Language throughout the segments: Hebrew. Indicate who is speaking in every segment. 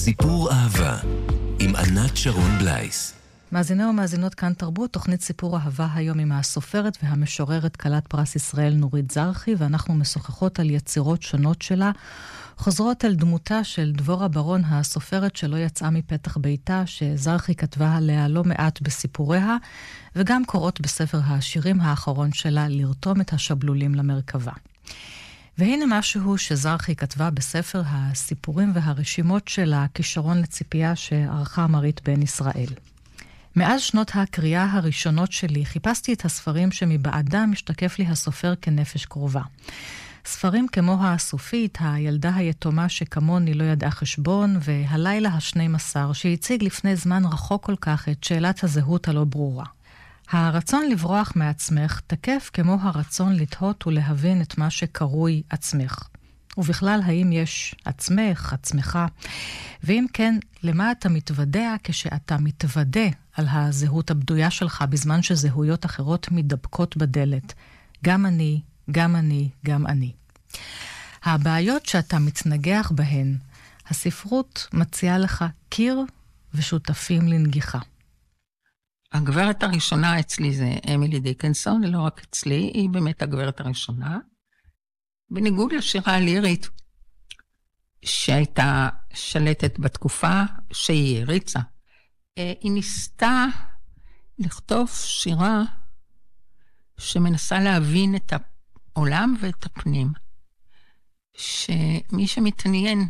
Speaker 1: סיפור אהבה עם ענת שרון בלייס.
Speaker 2: מאזיני ומאזינות כאן תרבות, תוכנית סיפור אהבה היום עם הסופרת והמשוררת כלת פרס ישראל נורית זרחי, ואנחנו משוחחות על יצירות שונות שלה, חוזרות על דמותה של דבורה ברון, הסופרת שלא יצאה מפתח ביתה, שזרחי כתבה עליה לא מעט בסיפוריה, וגם קוראות בספר השירים האחרון שלה, לרתום את השבלולים למרכבה. והנה משהו שזרחי כתבה בספר הסיפורים והרשימות שלה, כישרון לציפייה שערכה מרית בן ישראל. מאז שנות הקריאה הראשונות שלי חיפשתי את הספרים שמבעדם משתקף לי הסופר כנפש קרובה. ספרים כמו הסופית, הילדה היתומה שכמוני לא ידעה חשבון, והלילה ה-12 שהציג לפני זמן רחוק כל כך את שאלת הזהות הלא ברורה. הרצון לברוח מעצמך תקף כמו הרצון לתהות ולהבין את מה שקרוי עצמך. ובכלל, האם יש עצמך, עצמך? ואם כן, למה אתה מתוודע כשאתה מתוודע על הזהות הבדויה שלך בזמן שזהויות אחרות מדבקות בדלת? גם אני, גם אני, גם אני. הבעיות שאתה מתנגח בהן, הספרות מציעה לך קיר ושותפים לנגיחה.
Speaker 3: הגברת הראשונה אצלי זה אמילי דיקנסון, לא רק אצלי, היא באמת הגברת הראשונה. בניגוד לשירה הלירית, שהייתה שלטת בתקופה שהיא הריצה, היא ניסתה לכתוב שירה שמנסה להבין את העולם ואת הפנים. שמי שמתעניין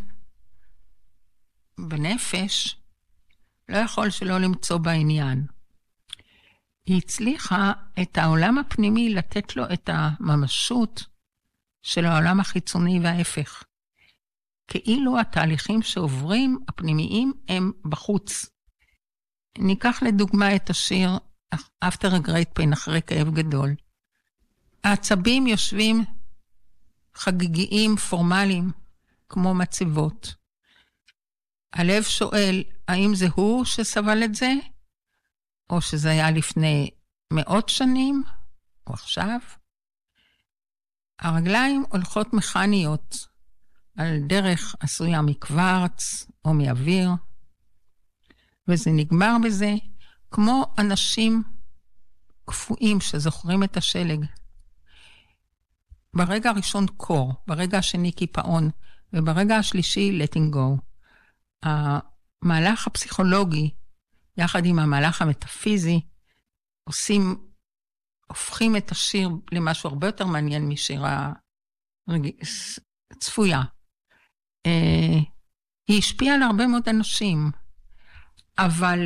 Speaker 3: בנפש לא יכול שלא למצוא בעניין. היא הצליחה את העולם הפנימי לתת לו את הממשות של העולם החיצוני וההפך. כאילו התהליכים שעוברים הפנימיים הם בחוץ. ניקח לדוגמה את השיר After a Great Pain, אחרי כאב גדול. העצבים יושבים חגיגיים, פורמליים, כמו מצבות. הלב שואל, האם זה הוא שסבל את זה? או שזה היה לפני מאות שנים? או עכשיו? הרגליים הולכות מכניות על דרך עשויה מקוורץ או מאוויר, וזה נגמר בזה כמו אנשים קפואים שזוכרים את השלג. ברגע הראשון קור, ברגע השני קיפאון, וברגע השלישי letting go. המהלך הפסיכולוגי, יחד עם המהלך המטאפיזי, הופכים את השיר למשהו הרבה יותר מעניין משירה צפויה. היא השפיעה על הרבה מאוד אנשים, אבל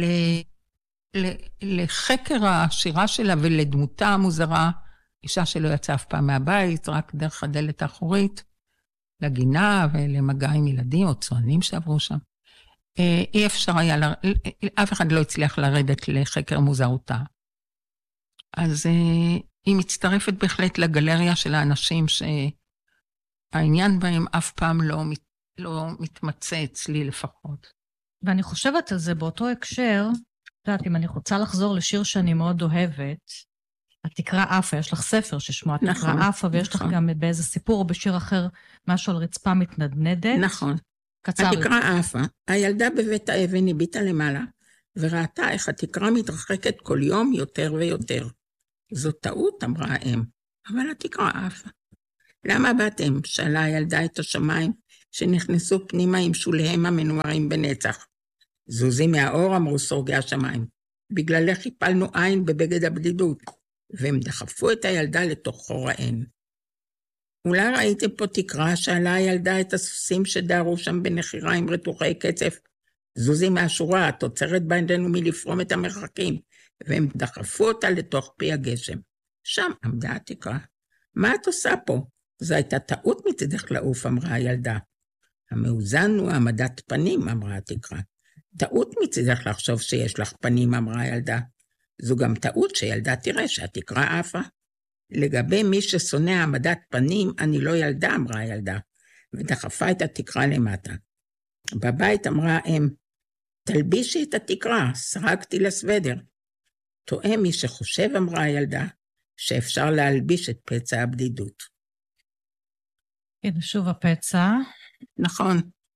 Speaker 3: לחקר השירה שלה ולדמותה המוזרה, אישה שלא יצאה אף פעם מהבית, רק דרך הדלת האחורית, לגינה ולמגע עם ילדים או צוענים שעברו שם. אי אפשר היה, אף אחד לא הצליח לרדת לחקר מוזרותה. אז היא מצטרפת בהחלט לגלריה של האנשים שהעניין בהם אף פעם לא מתמצא אצלי לפחות.
Speaker 2: ואני חושבת על זה באותו הקשר, יודעת, אם אני רוצה לחזור לשיר שאני מאוד אוהבת, התקרה אפה, יש לך ספר ששמו התקרה אפה, ויש לך גם באיזה סיפור או בשיר אחר, משהו על רצפה מתנדנדת.
Speaker 3: נכון.
Speaker 2: קצר.
Speaker 3: התקרה אפה, הילדה בבית האבן הביטה למעלה, וראתה איך התקרה מתרחקת כל יום יותר ויותר. זו טעות, אמרה האם, אבל התקרה אפה. למה באתם? שאלה הילדה את השמיים, שנכנסו פנימה עם שוליהם המנוערים בנצח. זוזי מהאור, אמרו סורגי השמיים. בגללך חיפלנו עין בבגד הבדידות, והם דחפו את הילדה לתוך חור העין. אולי ראיתם פה תקרה? שאלה הילדה את הסוסים שדהרו שם בנחיריים רתוחי קצף. זוזי מהשורה, התוצרת בידינו מלפרום את המרחקים, והם דחפו אותה לתוך פי הגשם. שם עמדה התקרה. מה את עושה פה? זו הייתה טעות מצדך לעוף, אמרה הילדה. המאוזן הוא העמדת פנים, אמרה התקרה. טעות מצדך לחשוב שיש לך פנים, אמרה הילדה. זו גם טעות שילדה תראה שהתקרה עפה. לגבי מי ששונא העמדת פנים, אני לא ילדה, אמרה הילדה, ודחפה את התקרה למטה. בבית אמרה האם, תלבישי את התקרה, סרקתי לסוודר. טועה מי שחושב, אמרה הילדה, שאפשר להלביש את פצע הבדידות.
Speaker 2: הנה שוב הפצע.
Speaker 3: נכון.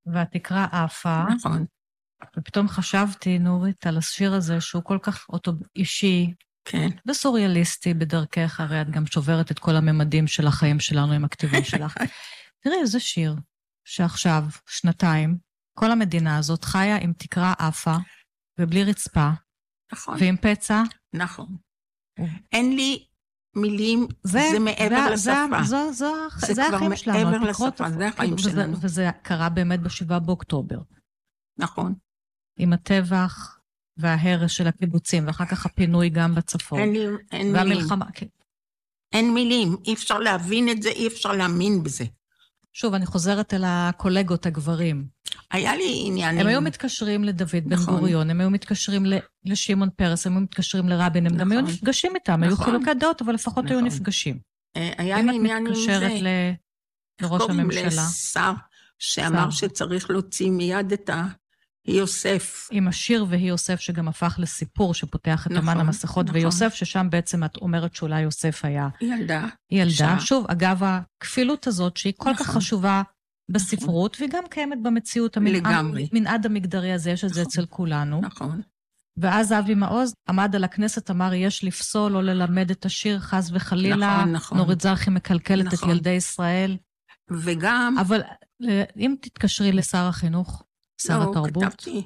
Speaker 2: והתקרה עפה.
Speaker 3: נכון.
Speaker 2: ופתאום חשבתי, נורית, על השיר הזה שהוא כל כך אישי,
Speaker 3: כן.
Speaker 2: וסוריאליסטי בדרכך, הרי את גם שוברת את כל הממדים של החיים שלנו עם הכתיבה שלך. תראי, איזה שיר שעכשיו, שנתיים, כל המדינה הזאת חיה עם תקרה עפה, ובלי רצפה,
Speaker 3: נכון.
Speaker 2: ועם פצע.
Speaker 3: נכון. אין לי מילים, זה מעבר לשפה.
Speaker 2: זה החיים שלנו.
Speaker 3: זה כבר מעבר לשפה, זה החיים שלנו.
Speaker 2: וזה קרה באמת ב7 באוקטובר.
Speaker 3: נכון.
Speaker 2: עם הטבח וההרס של הקיבוצים, ואחר כך הפינוי גם בצפון.
Speaker 3: אין
Speaker 2: והמלחמה,
Speaker 3: מילים. אין מילים, אי אפשר להבין את זה, אי אפשר להאמין בזה.
Speaker 2: שוב, אני חוזרת אל הקולגות הגברים.
Speaker 3: היה לי עניינים.
Speaker 2: הם היו מתקשרים לדוד בן גוריון, הם היו מתקשרים לשמעון פרס, הם היו מתקשרים לרבין, הם גם היו נפגשים איתם, היו חילוקי דעות, אבל לפחות היו נפגשים.
Speaker 3: היה לי עניין עם זה.
Speaker 2: אם את מתקשרת לראש הממשלה.
Speaker 3: לשר שאמר שצריך להוציא מיד את יוסף.
Speaker 2: עם השיר והיא יוסף, שגם הפך לסיפור שפותח את אמן המסכות, ויוסף, ששם בעצם את אומרת שאולי יוסף היה ילדה. שוב, אגב, הכפילות הזאת, שהיא כל כך חשובה בספרות, והיא גם קיימת במציאות, המנעד המגדרי הזה, שזה אצל כולנו.
Speaker 3: נכון.
Speaker 2: ואז אבי מעוז עמד על הכנסת, אמר, יש לפסול או ללמד את השיר, חס וחלילה, נורית זרחי מקלקלת את ילדי ישראל.
Speaker 3: וגם...
Speaker 2: אבל אם תתקשרי לשר החינוך, שר התרבות.
Speaker 3: לא, כתבתי.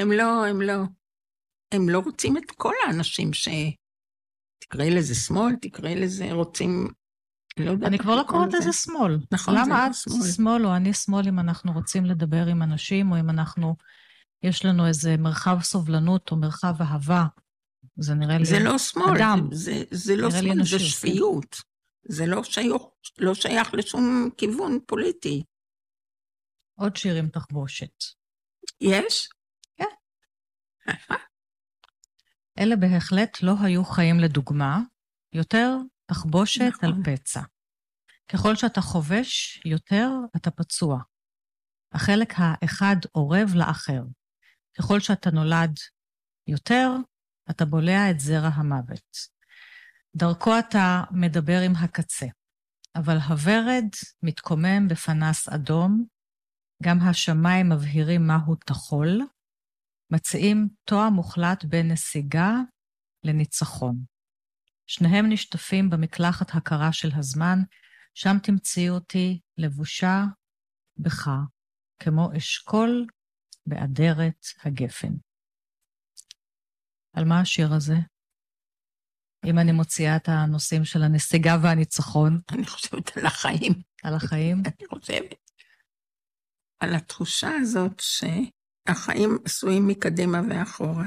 Speaker 3: הם לא רוצים את כל האנשים תקראי לזה שמאל, תקראי לזה רוצים...
Speaker 2: אני כבר לא קוראת לזה שמאל.
Speaker 3: נכון,
Speaker 2: למה את שמאל או אני שמאל אם אנחנו רוצים לדבר עם אנשים, או אם יש לנו איזה מרחב סובלנות או מרחב אהבה. זה נראה לי...
Speaker 3: זה לא שמאל, זה לא שמאל, זה שפיות. זה לא שייך לשום כיוון פוליטי.
Speaker 2: עוד שיר עם תחבושת.
Speaker 3: יש?
Speaker 2: כן. אלה בהחלט לא היו חיים לדוגמה, יותר תחבושת על פצע. ככל שאתה חובש, יותר אתה פצוע. החלק האחד עורב לאחר. ככל שאתה נולד יותר, אתה בולע את זרע המוות. דרכו אתה מדבר עם הקצה. אבל הוורד מתקומם בפנס אדום, גם השמיים מבהירים מהו תחול, מציעים תואר מוחלט בין נסיגה לניצחון. שניהם נשטפים במקלחת הקרה של הזמן, שם תמצאי אותי לבושה בך, כמו אשכול באדרת הגפן. על מה השיר הזה? אם אני מוציאה את הנושאים של הנסיגה והניצחון.
Speaker 3: אני חושבת על החיים.
Speaker 2: על החיים?
Speaker 3: אני חושבת. על התחושה הזאת שהחיים עשויים מקדימה ואחורה,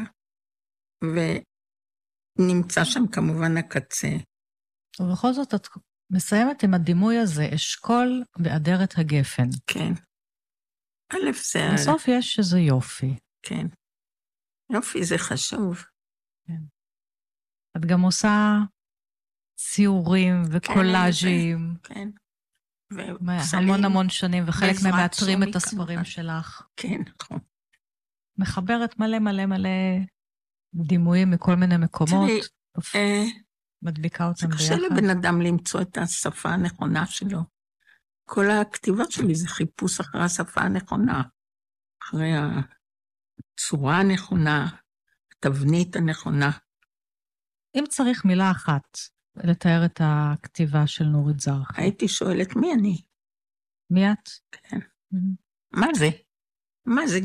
Speaker 3: ונמצא שם כמובן הקצה.
Speaker 2: ובכל זאת את מסיימת עם הדימוי הזה, אשכול באדרת הגפן.
Speaker 3: כן. א' זה...
Speaker 2: בסוף יש איזה יופי.
Speaker 3: כן. יופי זה חשוב.
Speaker 2: כן. את גם עושה ציורים וקולאז'ים.
Speaker 3: כן.
Speaker 2: המון שנים, וחלק מהם מאתרים את הספרים שלך.
Speaker 3: כן, נכון.
Speaker 2: מחברת מלא דימויים מכל מיני מקומות. מדביקה אותם ביחד.
Speaker 3: זה קשה לבן אדם למצוא את השפה הנכונה שלו. כל הכתיבה שלי זה חיפוש אחרי השפה הנכונה. אחרי הצורה הנכונה, התבנית הנכונה.
Speaker 2: אם צריך מילה אחת לתאר את הכתיבה של נורית זרחי.
Speaker 3: הייתי שואלת מי אני?
Speaker 2: מי את?
Speaker 3: כן. מה זה? מה זה?